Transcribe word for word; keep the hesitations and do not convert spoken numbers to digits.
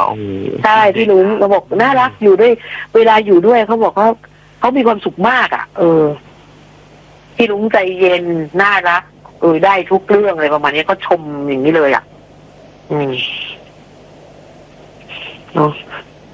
ใช่พี่ลุงเขาบอกน่ารักอยู่ด้วยเวลาอยู่ด้วยเขาบอกเขาเขามีความสุขมากอ่ะเออพี่ลุงใจเย็นน่ารักเออได้ทุกเรื่องอะไรประมาณนี้ก็ชมอย่างนี้เลยอ่ะอืมเนาะ